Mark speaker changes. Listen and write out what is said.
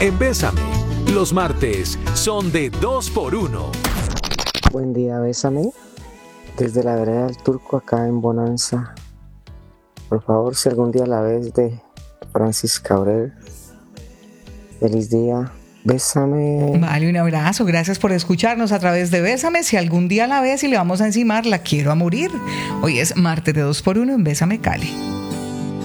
Speaker 1: en Bésame. Los martes son de 2x1.
Speaker 2: Buen día, Bésame. Desde la vereda del Turco, acá en Bonanza. Por favor, si algún día la ves, de Francis Cabrera. Feliz día. Bésame.
Speaker 3: Vale, un abrazo. Gracias por escucharnos a través de Bésame. Si algún día la ves y le vamos a encimar, la quiero a morir. Hoy es martes de 2x1 en Bésame Cali.